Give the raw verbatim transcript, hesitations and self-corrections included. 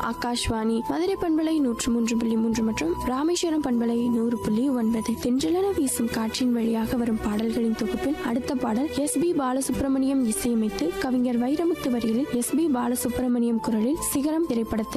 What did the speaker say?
ஆகாஷ்வாணி மதுரை பண்பலை நூற்று மூன்று புள்ளி மூன்று மற்றும் ராமேஸ்வரம் பண்பலை நூறு புள்ளி ஒன்பது. தென்றலென வீசும் காற்றின் வழியாக வரும் பாடல்களின் தொகுப்பில் அடுத்த பாடல் எஸ் பி பாலசுப்ரமணியம் இசையமைத்து கவிஞர் வைரமுத்து வரிகளில் எஸ் பி பாலசுப்ரமணியம் குரலில் சிகரம் திரைப்படத்தில்